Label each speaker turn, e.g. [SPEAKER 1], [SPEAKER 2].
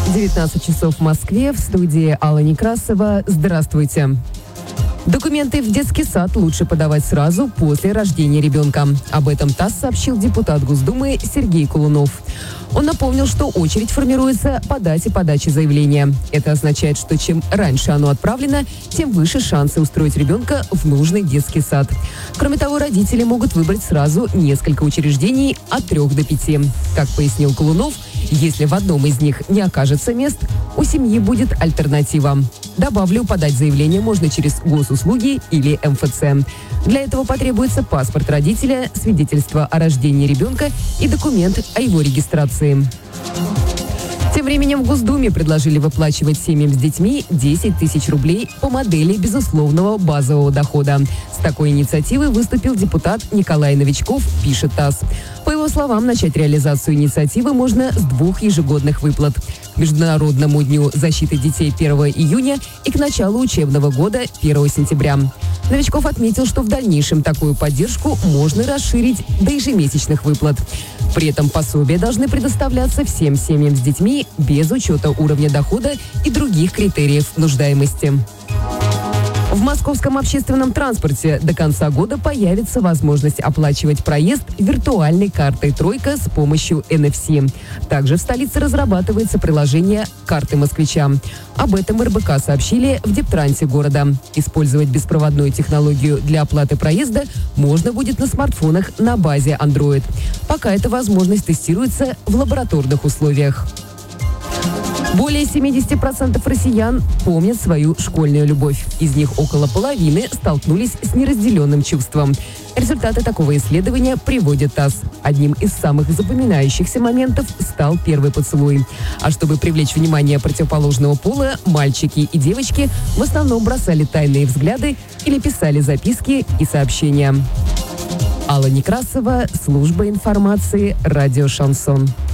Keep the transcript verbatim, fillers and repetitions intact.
[SPEAKER 1] девятнадцать часов в Москве, в студии Алла Некрасова. Здравствуйте. Документы в детский сад лучше подавать сразу после рождения ребенка. Об этом ТАСС сообщил депутат Госдумы Сергей Колунов. Он напомнил, что очередь формируется по дате подачи заявления. Это означает, что чем раньше оно отправлено, тем выше шансы устроить ребенка в нужный детский сад. Кроме того, родители могут выбрать сразу несколько учреждений от трех до пяти. Как пояснил Колунов, если в одном из них не окажется мест, у семьи будет альтернатива. Добавлю, подать заявление можно через госуслуги или эм эф цэ. Для этого потребуется паспорт родителя, свидетельство о рождении ребенка и документ о его регистрации. Тем временем в Госдуме предложили выплачивать семьям с детьми десять тысяч рублей по модели безусловного базового дохода. С такой инициативой выступил депутат Николай Новичков, пишет ТАСС. По его словам, начать реализацию инициативы можно с двух ежегодных выплат. К Международному дню защиты детей первого июня и к началу учебного года первого сентября. Новичков отметил, что в дальнейшем такую поддержку можно расширить до ежемесячных выплат. При этом пособия должны предоставляться всем семьям с детьми без учета уровня дохода и других критериев нуждаемости. В московском общественном транспорте до конца года появится возможность оплачивать проезд виртуальной картой «Тройка» с помощью эн эф си. Также в столице разрабатывается приложение «Карты москвича». Об этом эр бэ ка сообщили в Дептрансе города. Использовать беспроводную технологию для оплаты проезда можно будет на смартфонах на базе Android. Пока эта возможность тестируется в лабораторных условиях. Более семьдесят процентов россиян помнят свою школьную любовь. Из них около половины столкнулись с неразделенным чувством. Результаты такого исследования приводит ТАСС. Одним из самых запоминающихся моментов стал первый поцелуй. А чтобы привлечь внимание противоположного пола, мальчики и девочки в основном бросали тайные взгляды или писали записки и сообщения. Алла Некрасова, служба информации, радио «Шансон».